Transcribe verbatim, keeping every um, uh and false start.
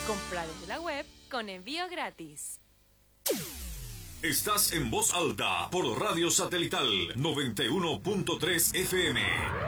Compra desde la web con envío gratis. Estás en voz alta por Radio Satelital noventa y uno punto tres F M.